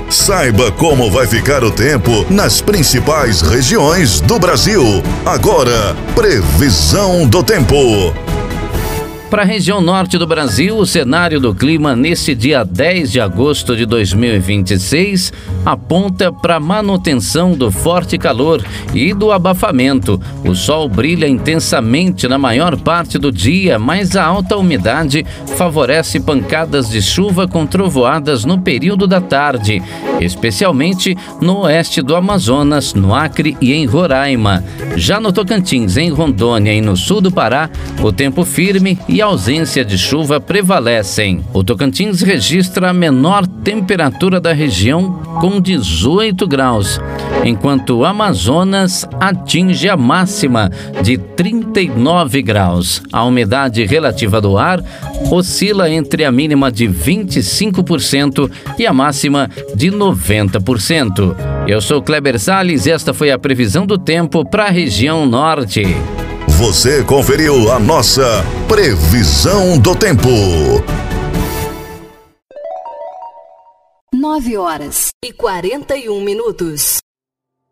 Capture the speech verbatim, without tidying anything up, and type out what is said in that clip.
Saiba como vai ficar o tempo nas principais regiões do Brasil. Agora, previsão do tempo. Para a região norte do Brasil, o cenário do clima neste dia dez de agosto de dois mil e vinte e seis aponta para manutenção do forte calor e do abafamento. O sol brilha intensamente na maior parte do dia, mas a alta umidade favorece pancadas de chuva com trovoadas no período da tarde, especialmente no oeste do Amazonas, no Acre e em Roraima. Já no Tocantins, em Rondônia e no sul do Pará, o tempo firme e a ausência de chuva prevalecem. O Tocantins registra a menor temperatura da região com dezoito graus, enquanto o Amazonas atinge a máxima de trinta e nove graus. A umidade relativa do ar oscila entre a mínima de vinte e cinco por cento e a máxima de noventa por cento. Eu sou Kleber Salles e esta foi a previsão do tempo para a região norte. Você conferiu a nossa previsão do tempo. Nove horas e quarenta e um minutos.